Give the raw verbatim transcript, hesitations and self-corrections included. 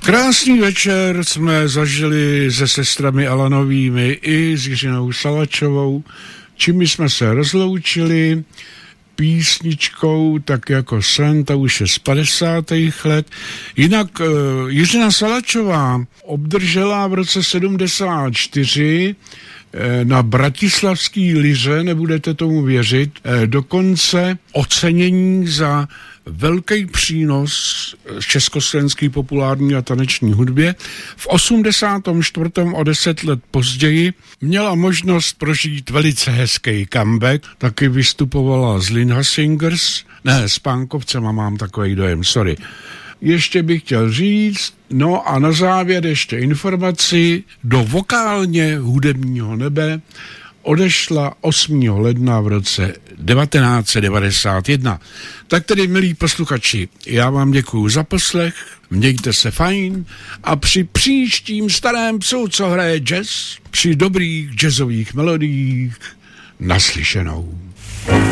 Krásný večer jsme zažili se sestrami Alanovými i s Jiřinou Salačovou, čím jsme se rozloučili písničkou Tak jako sen, ta už je z padesátých let. Jinak uh, Jiřina Salačová obdržela v roce sedmdesát čtyři na bratislavský liře, nebudete tomu věřit, dokonce ocenění za velký přínos československé populární a taneční hudbě. V osmdesátém čtvrtém o deset let později měla možnost prožít velice hezký comeback, taky vystupovala z Linha Singers, ne, s Pánkovcema mám takový dojem, sorry. Ještě bych chtěl říct, no a na závěr ještě informaci, do vokálně hudebního nebe odešla osmého ledna v roce devatenáct set devadesát jedna. Tak tedy, milí posluchači, já vám děkuju za poslech, mějte se fajn a při příštím starém psu, co hraje jazz, při dobrých jazzových melodiích, naslyšenou.